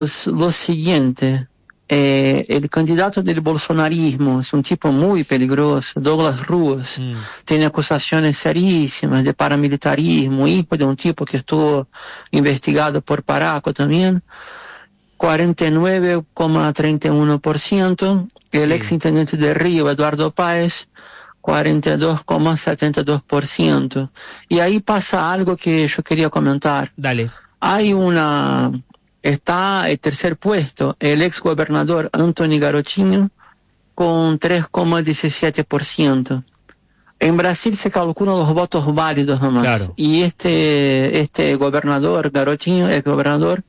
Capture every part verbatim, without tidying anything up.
lo siguiente, eh, el candidato del bolsonarismo es un tipo muy peligroso, Douglas Ruas, mm. tiene acusaciones serísimas de paramilitarismo, hijo de un tipo que estuvo investigado por Paraco también, cuarenta y nueve coma treinta y uno por ciento, el sí. exintendente de Río, Eduardo Páez, cuarenta y dos coma setenta y dos por ciento. Y ahí pasa algo que yo quería comentar. Dale. Hay una... Está el tercer puesto, el ex gobernador Anthony Garotinho, con tres coma diecisiete por ciento. En Brasil se calculan los votos válidos nomás. Claro. Y este, este gobernador, Garotinho, ex gobernador,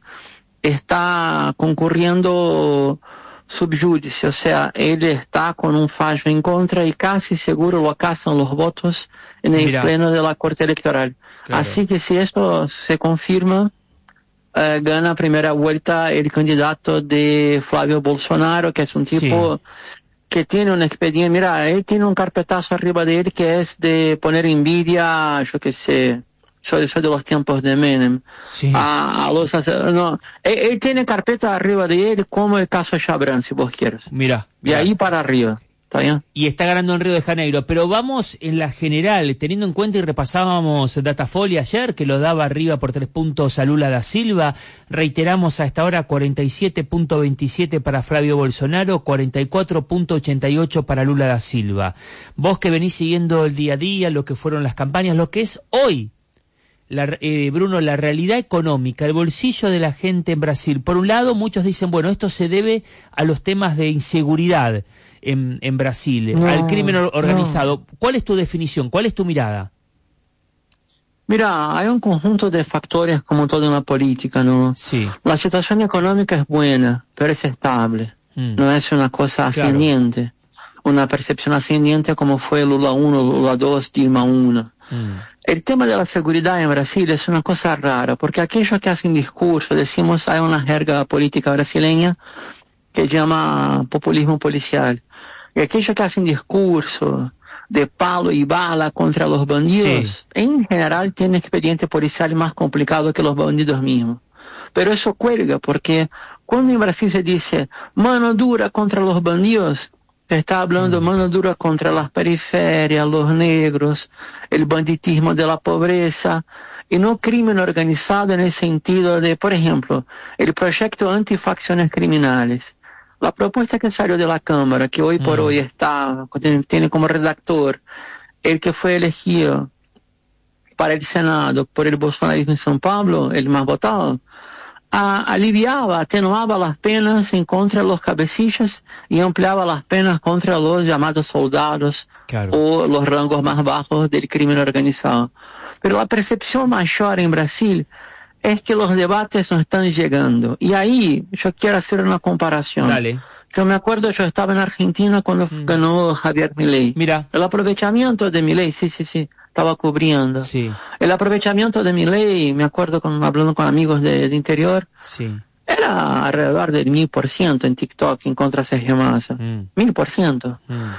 está concurriendo subjúdice, o sea, él está con un fallo en contra y casi seguro lo casan los votos en el Mira. pleno de la Corte Electoral. Claro. Así que si esto se confirma, eh, gana primera vuelta el candidato de Flavio Bolsonaro, que es un tipo sí. que tiene una experiencia, mira, él tiene un carpetazo arriba de él que es de poner envidia, yo qué sé, Soy, soy de los tiempos de Menem. Sí. A, a los, no, él, él tiene carpeta arriba de él como el caso Chabrán, si vos quieres. Mira. De ahí para arriba. ¿Está bien? Y está ganando en Río de Janeiro. Pero vamos en la general, teniendo en cuenta y repasábamos Datafolha ayer, que lo daba arriba por tres puntos a Lula da Silva. Reiteramos a esta hora cuarenta y siete punto veintisiete para Flavio Bolsonaro, cuarenta y cuatro punto ochenta y ocho para Lula da Silva. Vos que venís siguiendo el día a día, lo que fueron las campañas, lo que es hoy. La, eh, Bruno, la realidad económica, el bolsillo de la gente en Brasil. Por un lado, muchos dicen, bueno, esto se debe a los temas de inseguridad en, en Brasil, no, al crimen organizado. No. ¿Cuál es tu definición? ¿Cuál es tu mirada? Mira, hay un conjunto de factores como toda una política, ¿no? Sí. La situación económica es buena, pero es estable. Mm. No es una cosa ascendiente. Claro. Una percepción ascendiente como fue Lula uno, Lula dos, Dilma uno. Mm. El tema de la seguridad en Brasil es una cosa rara, porque aquellos que hacen discurso, decimos, hay una jerga política brasileña que llama populismo policial. Y aquellos que hacen discurso de palo y bala contra los bandidos, sí. en general tienen expediente policial más complicado que los bandidos mismos. Pero eso cuelga, porque cuando en Brasil se dice mano dura contra los bandidos, está hablando mm. mano dura contra las periferias, los negros, el banditismo de la pobreza, y no crimen organizado en el sentido de, por ejemplo, el proyecto antifacciones criminales. La propuesta que salió de la Cámara, que hoy por mm. hoy está, tiene como redactor el que fue elegido para el Senado por el bolsonarismo en São Paulo, el más votado, a, aliviaba, atenuaba las penas en contra de los cabecillas y ampliaba las penas contra los llamados soldados claro. o los rangos más bajos del crimen organizado. Pero la percepción mayor en Brasil es que los debates no están llegando. Y ahí yo quiero hacer una comparación. Dale. Yo me acuerdo, yo estaba en Argentina cuando mm. ganó Javier Milei. Mira. El aprovechamiento de Milei, sí, sí, sí, estaba cubriendo. Sí. El aprovechamiento de Milei, me acuerdo con, hablando con amigos de, de interior, sí. era alrededor del mil por ciento en TikTok en contra de Sergio Massa. Mm. Mil por ciento.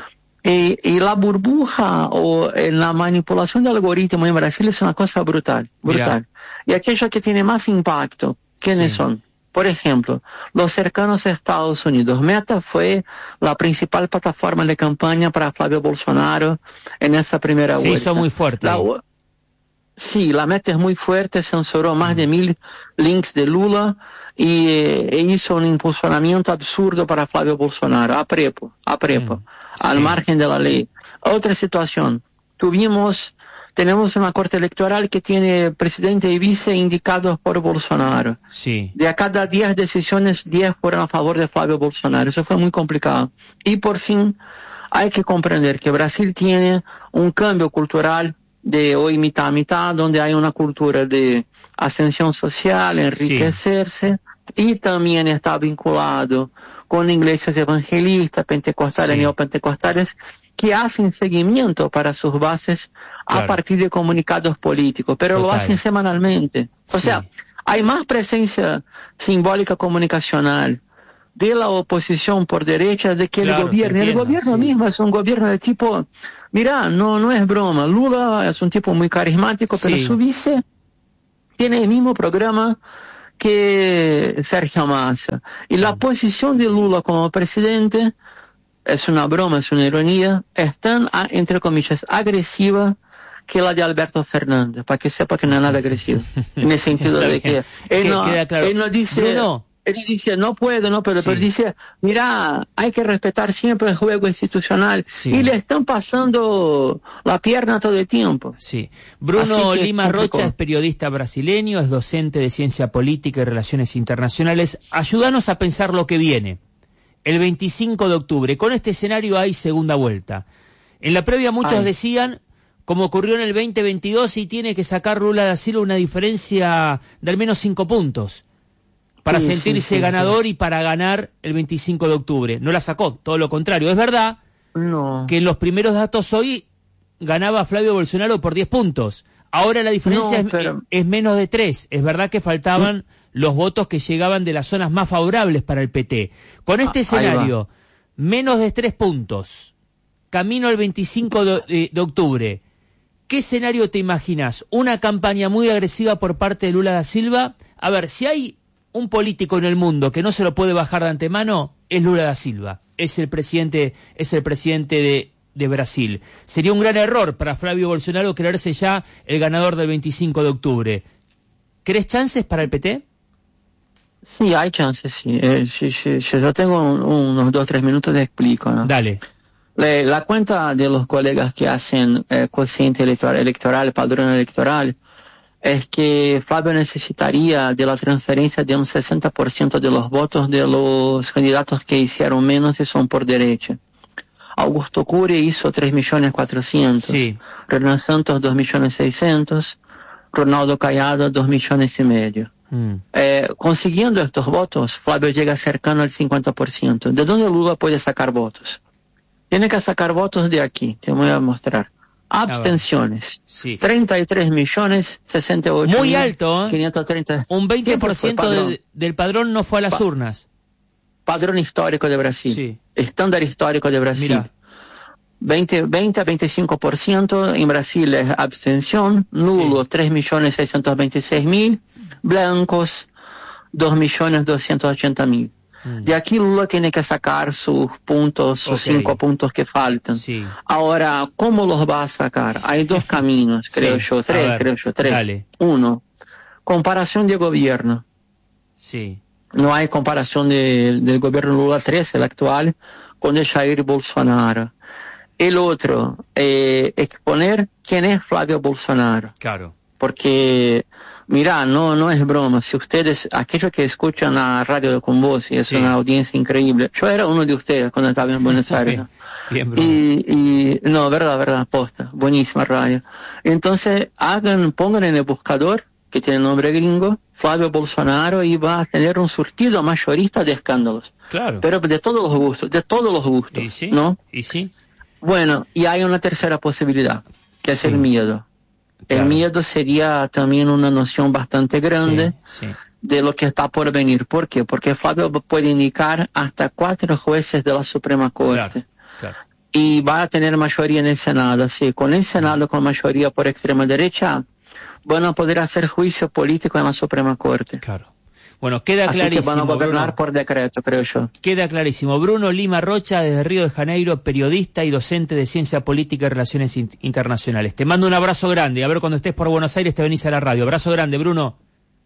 Y, y la burbuja o en la manipulación del algoritmo en Brasil es una cosa brutal, brutal. Mira. Y aquellos que tienen más impacto, ¿quiénes sí. son? Por ejemplo, los cercanos a Estados Unidos. Meta fue la principal plataforma de campaña para Flavio Bolsonaro en esa primera vuelta. Se hizo muy fuerte. La, sí, la Meta es muy fuerte, censuró más mm. de mil links de Lula y eh, hizo un impulsionamiento absurdo para Flavio Bolsonaro, a prepo, a prepo, mm. al sí. margen de la ley. Otra situación, tuvimos... Tenemos una corte electoral que tiene presidente y vice indicados por Bolsonaro. Sí. De a cada diez decisiones, diez fueron a favor de Flavio Bolsonaro. Eso fue muy complicado. Y por fin, hay que comprender que Brasil tiene un cambio cultural de hoy mitad a mitad, donde hay una cultura de ascensión social, enriquecerse, sí. y también está vinculado con iglesias evangelistas, pentecostales, sí. neopentecostales, que hacen seguimiento para sus bases claro. a partir de comunicados políticos, pero Total. lo hacen semanalmente. O sí. sea, hay más presencia simbólica comunicacional de la oposición por derecha de que claro, el gobierno. Entiendo, el gobierno sí. mismo es un gobierno de tipo, mira, no, no es broma, Lula es un tipo muy carismático, sí. pero su vice tiene el mismo programa que Sergio Massa. Y la posición de Lula como presidente, es una broma, es una ironía, es tan, entre comillas, agresiva que la de Alberto Fernández, para que sepa que no es nada agresivo. En el sentido de que él no, claro. él no dice... Bruno. Él dice, no puedo, no puedo, sí. pero dice, mira, hay que respetar siempre el juego institucional. Sí. Y le están pasando la pierna todo el tiempo. Sí. Bruno Lima Rocha es periodista brasileño, es docente de Ciencia Política y Relaciones Internacionales. Ayúdanos a pensar lo que viene. El veinticinco de octubre, con este escenario hay segunda vuelta. En la previa muchos ay. decían, como ocurrió en el veinte veintidós, y tiene que sacar Lula da Silva una diferencia de al menos cinco puntos. Para sí, sentirse sí, sí, ganador sí. y para ganar el veinticinco de octubre. No la sacó, todo lo contrario. Es verdad no. que en los primeros datos hoy ganaba Flavio Bolsonaro por diez puntos. Ahora la diferencia no, pero... es, es menos de tres. Es verdad que faltaban ¿Mm? los votos que llegaban de las zonas más favorables para el P T. Con este ah, escenario, menos de tres puntos, camino al veinticinco de, de, de octubre. ¿Qué escenario te imaginas? ¿Una campaña muy agresiva por parte de Lula da Silva? A ver, si hay un político en el mundo que no se lo puede bajar de antemano, es Lula da Silva. Es el presidente, es el presidente de, de Brasil. Sería un gran error para Flavio Bolsonaro creerse ya el ganador del veinticinco de octubre. ¿Crees chances para el P T? Sí, hay chances, sí. Eh, sí, sí, sí. Yo tengo un, unos dos o tres minutos, te explico, ¿no? Dale. Le, la cuenta de los colegas que hacen eh, cociente electoral, electoral, padrón electoral, es que Flavio necesitaría de la transferencia de un sesenta por ciento de los votos de los candidatos que hicieron menos y son por derecha. Augusto Cury hizo tres millones cuatrocientos mil, sí. Renan Santos dos millones seiscientos mil, Ronaldo Cayado dos millones y medio. Mm. Eh, consiguiendo estos votos, Flavio llega cercano al cincuenta por ciento. ¿De dónde Lula puede sacar votos? Tiene que sacar votos de aquí, te voy a mostrar. Abstenciones. Sí. treinta y tres millones sesenta y ocho Muy alto, ¿eh? quinientos treinta. Un veinte por ciento de, del padrón no fue a las pa urnas. Padrón histórico de Brasil. Sí. Estándar histórico de Brasil. Mira. veinte, veinte a veinticinco por ciento en Brasil es abstención. Nulos, sí. tres millones seiscientos veintiséis mil. Blancos, dos millones doscientos ochenta mil. De aquí Lula tiene que sacar sus puntos, sus okay. cinco puntos que faltan. Sí. Ahora, ¿cómo los va a sacar? Hay dos caminos, creo sí. yo, tres, ver, creo yo, tres. Dale. Uno, comparación de gobierno. Sí. No hay comparación de, del gobierno Lula tres, el actual, con el Jair Bolsonaro. El otro, eh, exponer quién es Flavio Bolsonaro. Claro. Porque... Mira, no, no es broma. Si ustedes, aquellos que escuchan la radio con vos, y es sí. una audiencia increíble. Yo era uno de ustedes cuando estaba en Buenos Aires. Bien, Bien, y, y, no, verdad, verdad, posta. Buenísima radio. Entonces, hagan, pongan en el buscador, que tiene nombre gringo, Flavio Bolsonaro, y va a tener un surtido mayorista de escándalos. Claro. Pero de todos los gustos, de todos los gustos. ¿Y sí? ¿No? ¿Y sí? Bueno, y hay una tercera posibilidad, que es sí. el miedo. Claro. El miedo sería también una noción bastante grande sí, sí. de lo que está por venir. ¿Por qué? Porque Flavio puede indicar hasta cuatro jueces de la Suprema Corte. Claro, claro. Y va a tener mayoría en el Senado. Sí, con el Senado con mayoría por extrema derecha, van a poder hacer juicio político en la Suprema Corte. Claro. Bueno, queda Así clarísimo. Que van a gobernar Bruno. por decreto, creo yo. Queda clarísimo. Bruno Lima Rocha, desde Río de Janeiro, periodista y docente de Ciencia Política y Relaciones Internacionales. Te mando un abrazo grande. A ver, cuando estés por Buenos Aires te venís a la radio. Abrazo grande, Bruno.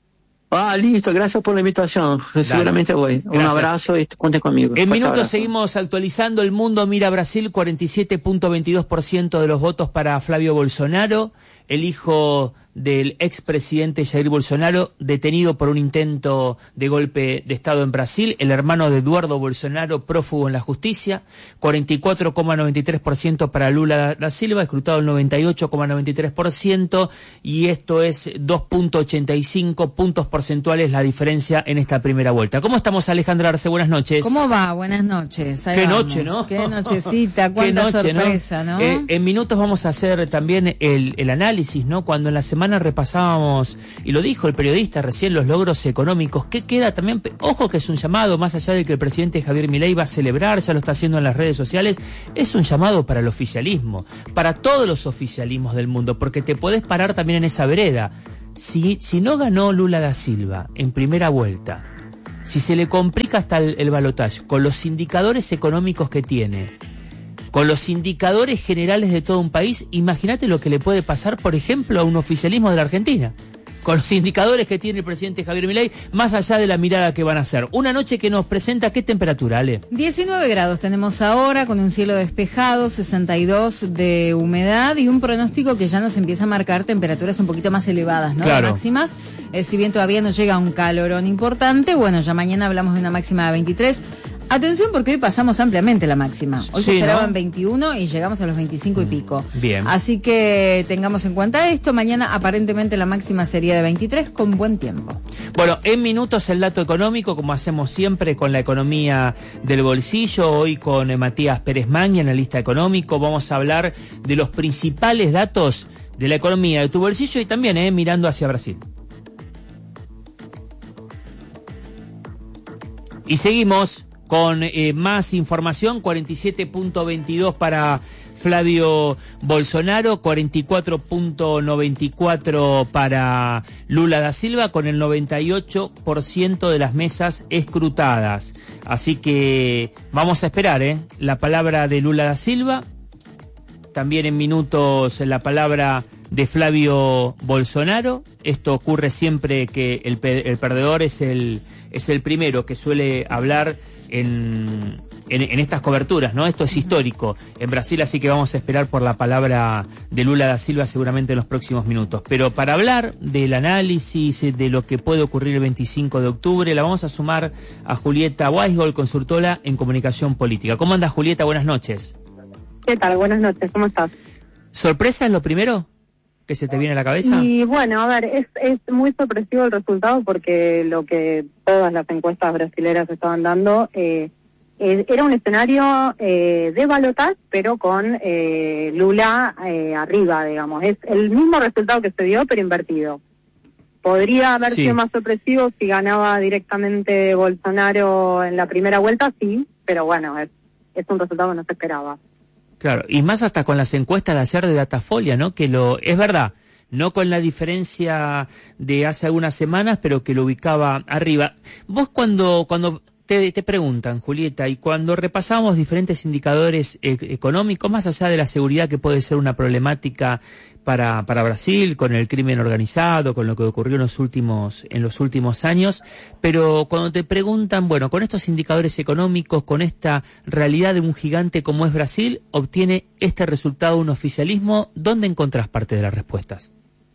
Ah, listo. Gracias por la invitación. Dale. Seguramente voy. Gracias. Un abrazo y cuente conmigo. En minutos seguimos actualizando. El Mundo Mira Brasil. cuarenta y siete punto veintidós por ciento de los votos para Flavio Bolsonaro, el hijo del expresidente Jair Bolsonaro, detenido por un intento de golpe de Estado en Brasil, el hermano de Eduardo Bolsonaro, prófugo en la justicia. Cuarenta y cuatro coma noventa y tres por ciento para Lula da Silva, escrutado el noventa y ocho coma noventa y tres por ciento, y esto es dos punto ochenta y cinco puntos porcentuales la diferencia en esta primera vuelta. ¿Cómo estamos, Alejandra Arce? Buenas noches. ¿Cómo va? Buenas noches. Ahí Qué vamos. noche, ¿no? Qué nochecita, cuánta Qué noche, sorpresa, ¿no? ¿no? Eh, en minutos vamos a hacer también el, el análisis, ¿no? Cuando en la semana repasábamos, y lo dijo el periodista recién, los logros económicos. ¿Qué queda también? Ojo que es un llamado, más allá de que el presidente Javier Milei va a celebrar, ya lo está haciendo en las redes sociales, es un llamado para el oficialismo, para todos los oficialismos del mundo, porque te podés parar también en esa vereda. si, si no ganó Lula da Silva en primera vuelta, si se le complica hasta el, el balotaje, con los indicadores económicos que tiene, con los indicadores generales de todo un país, imagínate lo que le puede pasar, por ejemplo, a un oficialismo de la Argentina, con los indicadores que tiene el presidente Javier Milei, más allá de la mirada que van a hacer. Una noche que nos presenta, ¿qué temperatura, Ale? diecinueve grados tenemos ahora, con un cielo despejado, sesenta y dos de humedad y un pronóstico que ya nos empieza a marcar temperaturas un poquito más elevadas, ¿no? Claro. Máximas, eh, si bien todavía no llega a un calorón importante, bueno, ya mañana hablamos de una máxima de veintitrés. Atención, porque hoy pasamos ampliamente la máxima. Hoy Sí, se esperaban ¿no? veintiuno y llegamos a los veinticinco y pico. Bien. Así que tengamos en cuenta esto. Mañana aparentemente la máxima sería de veintitrés con buen tiempo. Bueno, en minutos el dato económico, como hacemos siempre con la economía del bolsillo, hoy con eh, Matías Pérez Magni, analista económico, vamos a hablar de los principales datos de la economía de tu bolsillo y también eh, mirando hacia Brasil. Y seguimos con eh, más información, cuarenta y siete punto veintidós para Flavio Bolsonaro, cuarenta y cuatro punto noventa y cuatro para Lula da Silva, con el noventa y ocho por ciento de las mesas escrutadas. Así que vamos a esperar ¿eh? la palabra de Lula da Silva, también en minutos la palabra de Flavio Bolsonaro. Esto ocurre siempre que el, el perdedor es el, es el primero que suele hablar En, en, en estas coberturas, ¿no? Esto es histórico en Brasil, así que vamos a esperar por la palabra de Lula da Silva seguramente en los próximos minutos. Pero para hablar del análisis de lo que puede ocurrir el veinticinco de octubre, la vamos a sumar a Julieta Weisgold, consultora en comunicación política. ¿Cómo andas, Julieta? Buenas noches. ¿Qué tal? Buenas noches, ¿cómo estás? ¿Sorpresa es lo primero que se te viene a la cabeza? Y bueno, a ver, es, es muy sorpresivo el resultado porque lo que todas las encuestas brasileras estaban dando eh, eh, era un escenario eh, de balotaje, pero con eh, Lula eh, arriba, digamos. Es el mismo resultado que se dio, pero invertido. Podría haber Sí. sido más sorpresivo si ganaba directamente Bolsonaro en la primera vuelta, sí, pero bueno, es, es un resultado que no se esperaba. Claro, y más hasta con las encuestas de ayer de Datafolia, ¿no? Que lo, es verdad, no con la diferencia de hace algunas semanas, pero que lo ubicaba arriba. Vos cuando, cuando te, te preguntan, Julieta, y cuando repasamos diferentes indicadores e- económicos, más allá de la seguridad que puede ser una problemática para, para Brasil, con el crimen organizado, con lo que ocurrió en los últimos, en los últimos años, pero cuando te preguntan, bueno, con estos indicadores económicos, con esta realidad de un gigante como es Brasil, obtiene este resultado un oficialismo, ¿dónde encontrás parte de las respuestas?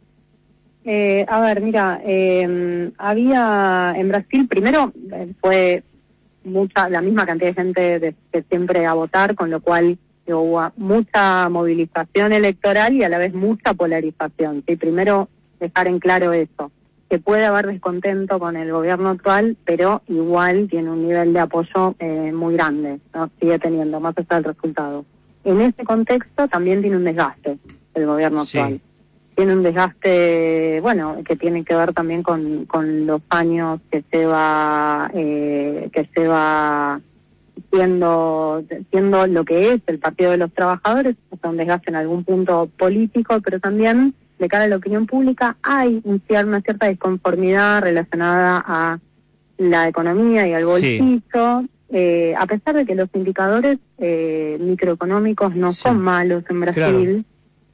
Eh, a ver, mira, eh, había en Brasil, primero eh, fue mucha, la misma cantidad de gente de, de siempre a votar, con lo cual eh, hubo mucha movilización electoral y a la vez mucha polarización. ¿Sí? Primero dejar en claro eso, que puede haber descontento con el gobierno actual, pero igual tiene un nivel de apoyo eh, muy grande, ¿no? Sigue teniendo, más allá del resultado. En ese contexto también tiene un desgaste el gobierno Sí. actual. Tiene un desgaste, bueno, que tiene que ver también con, con los años que lleva, eh, que lleva siendo, siendo lo que es el Partido de los Trabajadores, o sea, un desgaste en algún punto político, pero también de cara a la opinión pública hay un, una cierta disconformidad relacionada a la economía y al bolsillo, sí. eh, a pesar de que los indicadores eh, microeconómicos no sí. son malos en Brasil. Claro.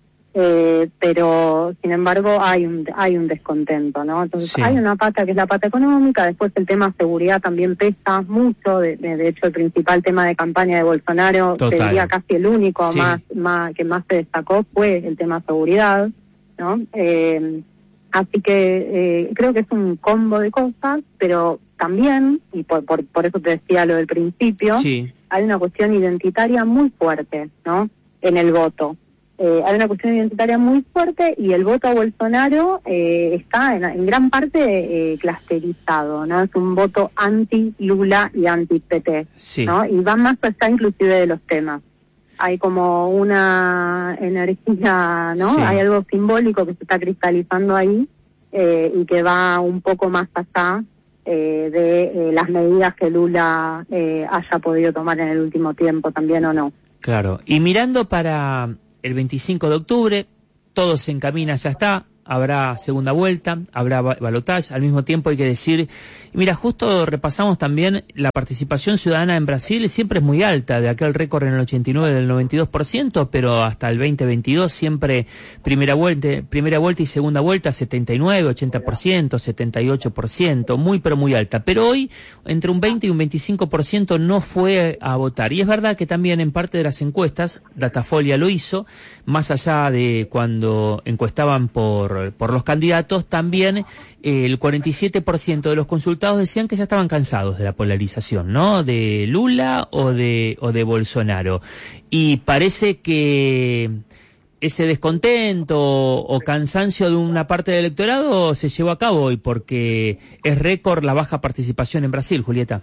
Eh, pero sin embargo hay un hay un descontento, ¿no? Entonces sí. hay una pata que es la pata económica, después el tema seguridad también pesa mucho, de, de, de hecho el principal tema de campaña de Bolsonaro, te diría casi el único sí. más, más que más se destacó fue el tema seguridad, ¿no? Eh, así que eh, creo que es un combo de cosas, pero también, y por, por, por eso te decía lo del principio, sí. hay una cuestión identitaria muy fuerte, ¿no? En el voto. Eh, hay una cuestión identitaria muy fuerte y el voto a Bolsonaro eh, está en, en gran parte eh, clusterizado, ¿no? Es un voto anti-Lula y anti-P T, sí. ¿no? Y va más allá inclusive de los temas. Hay como una energía, ¿no? Sí. Hay algo simbólico que se está cristalizando ahí eh, y que va un poco más allá eh, de eh, las medidas que Lula eh, haya podido tomar en el último tiempo también o no. Claro, y mirando para el veinticinco de octubre, todo se encamina, ya está, habrá segunda vuelta, habrá balotaje. Al mismo tiempo hay que decir, mira, justo repasamos también la participación ciudadana en Brasil, siempre es muy alta, de aquel récord en el ochenta y nueve del noventa y dos por ciento, pero hasta el veinte veintidós siempre primera vuelta, primera vuelta y segunda vuelta setenta y nueve, ochenta por ciento, setenta y ocho por ciento, muy pero muy alta. Pero hoy entre un veinte y un veinticinco por ciento no fue a votar. Y es verdad que también en parte de las encuestas, Datafolia lo hizo, más allá de cuando encuestaban por, por los candidatos, también eh, el cuarenta y siete por ciento de los consultados decían que ya estaban cansados de la polarización, ¿no? De Lula o de, o de Bolsonaro. Y parece que ese descontento o cansancio de una parte del electorado se llevó a cabo hoy, porque es récord la baja participación en Brasil, Julieta.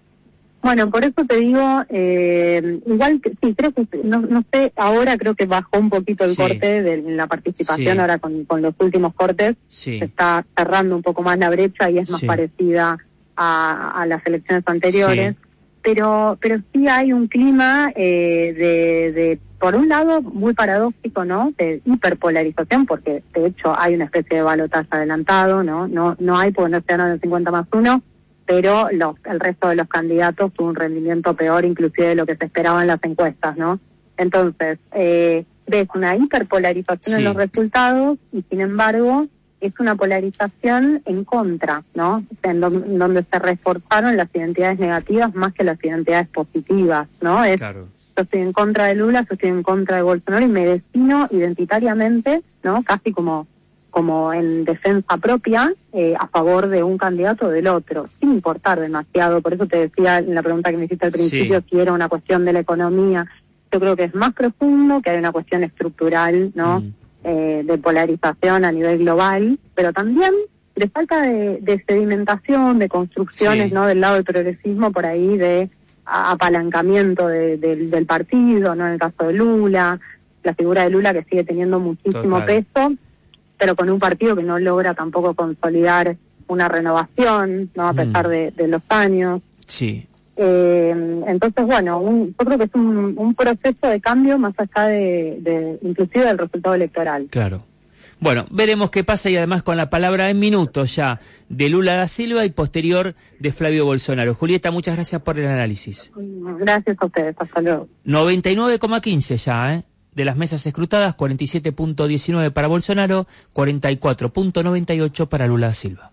Bueno, por eso te digo, eh, igual que sí, creo que, no, no sé, ahora creo que bajó un poquito el sí. corte de la participación, sí. ahora con, con los últimos cortes, sí. se está cerrando un poco más la brecha y es más sí. parecida a, a las elecciones anteriores, sí. pero pero sí hay un clima eh, de, de, por un lado, muy paradójico, ¿no?, de hiperpolarización, porque de hecho hay una especie de balotaje adelantado, ¿no? No no hay, porque no se ganan el cincuenta más uno, pero los, el resto de los candidatos tuvo un rendimiento peor inclusive de lo que se esperaba en las encuestas, ¿no? Entonces, eh, ves una hiperpolarización sí. en los resultados y sin embargo es una polarización en contra, ¿no? En, do, en donde se reforzaron las identidades negativas más que las identidades positivas, ¿no? Es, claro. Yo estoy en contra de Lula, yo estoy en contra de Bolsonaro y me defino identitariamente, ¿no? Casi como como en defensa propia, eh, a favor de un candidato o del otro, sin importar demasiado. Por eso te decía en la pregunta que me hiciste al principio, sí. si era una cuestión de la economía. Yo creo que es más profundo, que hay una cuestión estructural, ¿no? Mm. Eh, de polarización a nivel global, pero también de falta de, de sedimentación, de construcciones, sí. ¿no? Del lado del progresismo, por ahí, de a, apalancamiento de, de, del partido, ¿no? En el caso de Lula, la figura de Lula que sigue teniendo muchísimo Total. peso, pero con un partido que no logra tampoco consolidar una renovación, ¿no? A pesar mm. de, de los años. Sí. Eh, entonces, bueno, un, yo creo que es un, un proceso de cambio más allá de, de, inclusive del resultado electoral. Claro. Bueno, veremos qué pasa y además con la palabra en minutos ya de Lula da Silva y posterior de Flavio Bolsonaro. Julieta, muchas gracias por el análisis. Gracias a ustedes, hasta luego. noventa y nueve coma quince ya, ¿eh? De las mesas escrutadas, cuarenta y siete punto diecinueve para Bolsonaro, cuarenta y cuatro punto noventa y ocho para Lula da Silva.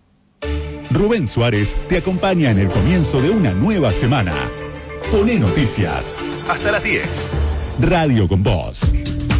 Rubén Suárez te acompaña en el comienzo de una nueva semana. Poné noticias. Hasta las diez. Radio con Vos.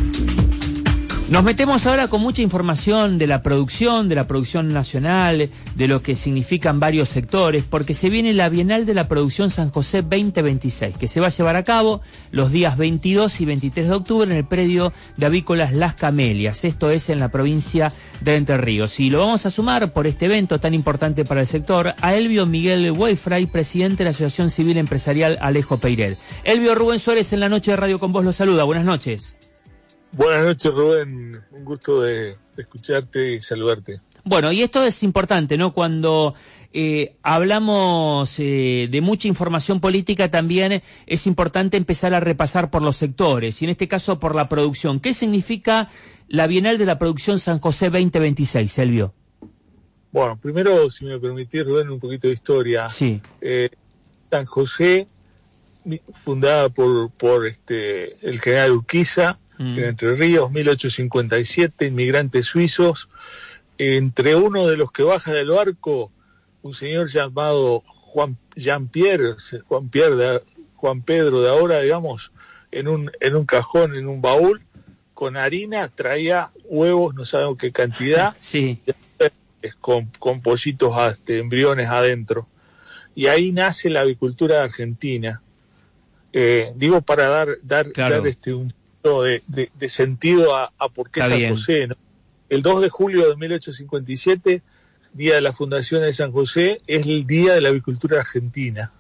Nos metemos ahora con mucha información de la producción, de la producción nacional, de lo que significan varios sectores, porque se viene la Bienal de la Producción San José veinte veintiséis, que se va a llevar a cabo los días veintidós y veintitrés de octubre en el predio de Avícolas Las Camelias, esto es en la provincia de Entre Ríos. Y lo vamos a sumar por este evento tan importante para el sector a Elvio Miguel Weifray, presidente de la Asociación Civil Empresarial Alejo Peiret. Elvio, Rubén Suárez en la noche de Radio con Vos lo saluda, buenas noches. Buenas noches, Rubén. Un gusto de, de escucharte y saludarte. Bueno, y esto es importante, ¿no? Cuando eh, hablamos eh, de mucha información política, también es importante empezar a repasar por los sectores, y en este caso por la producción. ¿Qué significa la Bienal de la Producción San José veinte veintiséis, Elvio? Bueno, primero, si me permitís, Rubén, un poquito de historia. Sí. Eh, San José, fundada por, por este el general Urquiza, en Entre Ríos, mil ochocientos cincuenta y siete, inmigrantes suizos. Entre uno de los que baja del barco, un señor llamado Juan Jean-Pierre, Juan Pierre de, Juan Pedro de ahora, digamos, en un en un cajón, en un baúl, con harina, traía huevos, no sabemos qué cantidad, sí. con, con pollitos, este, embriones adentro. Y ahí nace la avicultura argentina. Eh, digo, para dar, dar, claro. dar este un De, de, de sentido a, a por qué Está San bien. José, ¿no? El dos de julio de mil ochocientos cincuenta y siete, día de la fundación de San José, es el día de la avicultura argentina.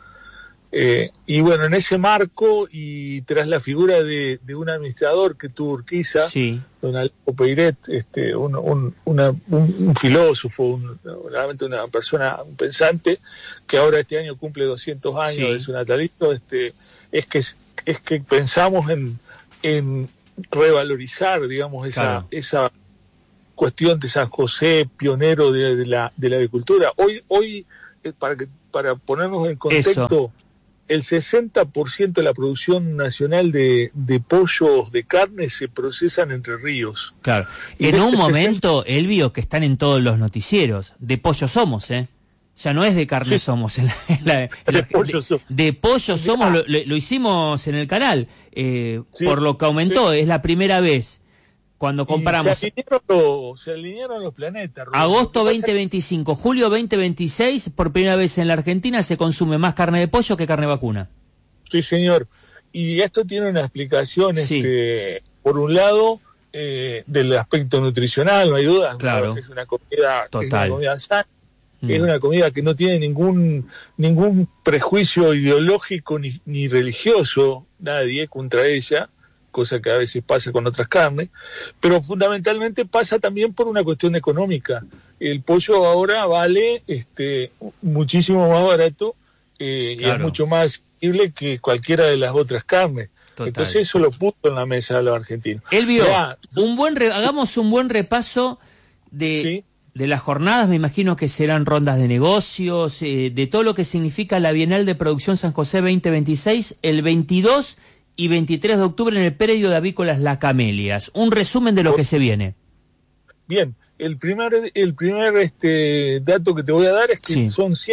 Eh, y bueno, en ese marco y tras la figura de, de un administrador que tuvo Urquiza, sí. don Alejo Peiret, este, un, un, una, un, un filósofo, un, realmente una persona, un pensante, que ahora este año cumple doscientos años sí. de su natalicio, este, es que es que pensamos en en revalorizar, digamos, esa, claro. esa cuestión de San José, pionero de, de, la, de la agricultura. Hoy, hoy eh, para, que, para ponernos en contexto, Eso. el sesenta por ciento de la producción nacional de, de pollos, de carne, se procesan entre ríos. Claro. Y en un este momento, sesenta... Elvio, que están en todos los noticieros, de pollo somos, ¿eh? Ya no es de carne sí. somos. En la, en la, en la, de, pollo de, de pollo somos, lo, lo hicimos en el canal, eh, sí, por lo que aumentó, sí. es la primera vez. Cuando comparamos... Se alinearon, los, se alinearon los planetas. Rubén. Agosto veinte veinticinco, julio veinte veintiséis, por primera vez en la Argentina se consume más carne de pollo que carne vacuna. Sí, señor. Y esto tiene una explicación, sí. este, por un lado, eh, del aspecto nutricional, no hay duda. Claro. Es una comida, Total. Es una comida sana. Mm. Es una comida que no tiene ningún ningún prejuicio ideológico ni, ni religioso, nadie contra ella, cosa que a veces pasa con otras carnes, pero fundamentalmente pasa también por una cuestión económica. El pollo ahora vale este muchísimo más barato eh, claro. y es mucho más accesible que cualquiera de las otras carnes. Total. Entonces eso lo puso en la mesa de los argentinos. Elvio, ya, un buen re, hagamos un buen repaso de... ¿Sí? De las jornadas, me imagino que serán rondas de negocios, eh, de todo lo que significa la Bienal de Producción San José veinte veintiséis, el veintidós y veintitrés de octubre en el predio de Avícolas La Camelias. Un resumen de lo que se viene. Bien, el primer, el primer este, dato que te voy a dar es que sí. son cien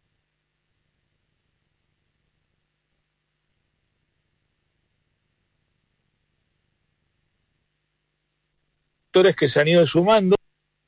sectores que se han ido sumando.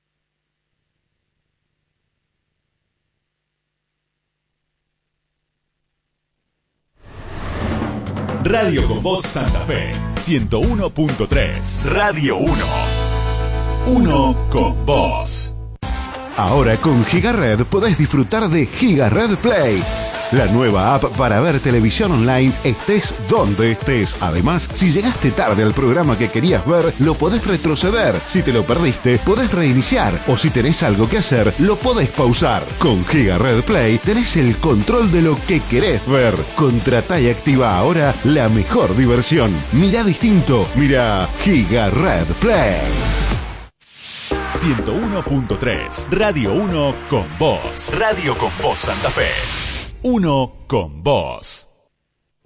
Radio con Voz Santa Fe, ciento uno punto tres. Radio uno. Uno con Voz. Ahora con GigaRed podés disfrutar de GigaRed Play, la nueva app para ver televisión online estés donde estés. Además, si llegaste tarde al programa que querías ver, lo podés retroceder. Si te lo perdiste, podés reiniciar. O si tenés algo que hacer, lo podés pausar. Con GigaRed Play tenés el control de lo que querés ver. Contratá y activa ahora la mejor diversión. Mirá distinto. Mirá GigaRed Play. ciento uno punto tres. Radio uno con Voz. Radio con Voz Santa Fe. Uno con Voz.